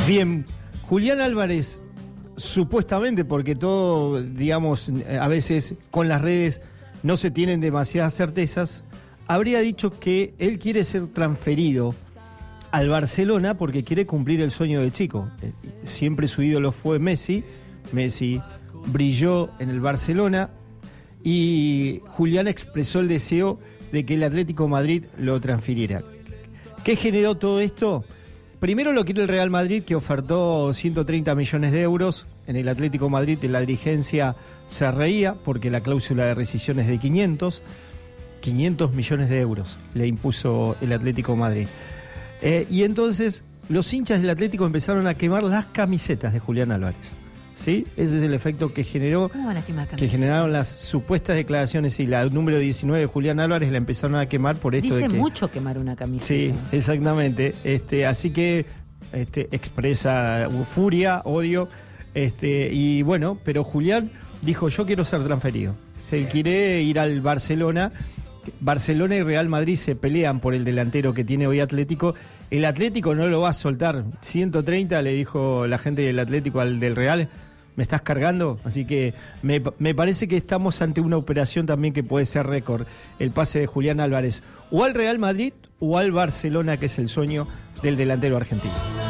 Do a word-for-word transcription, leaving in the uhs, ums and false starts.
Bien, Julián Álvarez, supuestamente, porque todo, digamos, a veces con las redes no se tienen demasiadas certezas, habría dicho que él quiere ser transferido al Barcelona porque quiere cumplir el sueño de chico. Siempre su ídolo fue Messi. Messi brilló en el Barcelona y Julián expresó el deseo de que el Atlético de Madrid lo transfiriera. ¿Qué generó todo esto? Primero lo quiere el Real Madrid, que ofertó ciento treinta millones de euros. En el Atlético de Madrid la dirigencia se reía porque la cláusula de rescisión es de quinientos. quinientos millones de euros le impuso el Atlético de Madrid. Eh, y entonces los hinchas del Atlético empezaron a quemar las camisetas de Julián Álvarez. ¿Sí? Ese es el efecto que generó, ¿Cómo van a quemar camisetas? Que generaron las supuestas declaraciones, y la número diecinueve de Julián Álvarez la empezaron a quemar por esto. Dice de que, mucho quemar una camiseta. Sí, exactamente. Este, así que este, expresa furia, odio, este, y bueno, pero Julián dijo: yo quiero ser transferido. Se quiere ir al Barcelona. Barcelona y Real Madrid se pelean por el delantero que tiene hoy Atlético. El Atlético no lo va a soltar. ciento treinta le dijo la gente del Atlético al del Real: me estás cargando. Así que me, me parece que estamos ante una operación también que puede ser récord, el pase de Julián Álvarez o al Real Madrid o al Barcelona, que es el sueño del delantero argentino.